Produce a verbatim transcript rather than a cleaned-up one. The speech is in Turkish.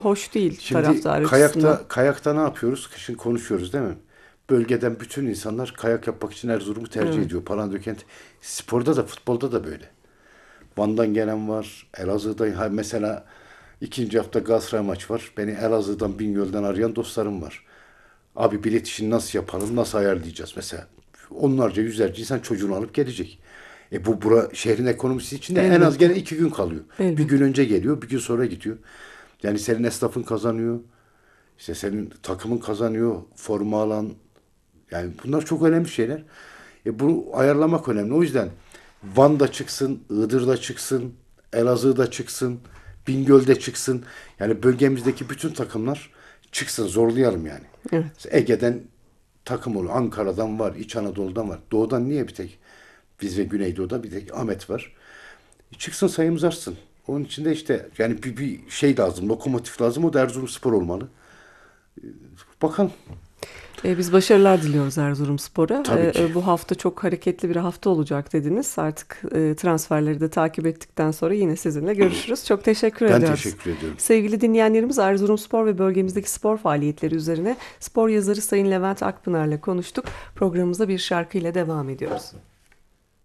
hoş değil Şimdi taraftar açısından. kayakta kayakta ne yapıyoruz? Kışın konuşuyoruz değil mi? Bölgeden bütün insanlar kayak yapmak için Erzurum'u tercih Evet. ediyor. Palandöken sporda da futbolda da böyle. Van'dan gelen var. Elazığ'da ha mesela ikinci hafta Galatasaray maç var. Beni Elazığ'dan Bingöl'den arayan dostlarım var. Abi bilet işini nasıl yapalım, nasıl ayarlayacağız mesela. Onlarca, yüzlerce insan çocuğunu alıp gelecek. E bu bura şehrin ekonomisi için de en az Elbette. gene iki gün kalıyor. Bir gün Elbette. önce geliyor, bir gün sonra gidiyor. Yani senin esnafın kazanıyor. İşte senin takımın kazanıyor. Forma alan. Yani bunlar çok önemli şeyler. E bunu ayarlamak önemli. O yüzden Van'da çıksın, Iğdır'da çıksın, Elazığ'da çıksın, Bingöl'de çıksın. Yani bölgemizdeki bütün takımlar çıksın, zorlayalım yani. Evet. Ege'den takım oluyor. Ankara'dan var, İç Anadolu'dan var. Doğudan niye bir tek? Biz ve Güneydoğu'da bir tek Ahmet var. E çıksın sayımız artsın. Onun için de işte yani bir, bir şey lazım, lokomotif lazım. O da Erzurumspor olmalı. Bakalım. E, biz başarılar diliyoruz Erzurumspor'a. Tabii E, ki. e, bu hafta çok hareketli bir hafta olacak dediniz. Artık e, transferleri de takip ettikten sonra yine sizinle görüşürüz. Çok teşekkür Ben ediyoruz. teşekkür ediyorum. Sevgili dinleyenlerimiz, Erzurumspor ve bölgemizdeki spor faaliyetleri üzerine spor yazarı Sayın Levent Akpınar'la konuştuk. Programımıza bir şarkıyla devam ediyoruz.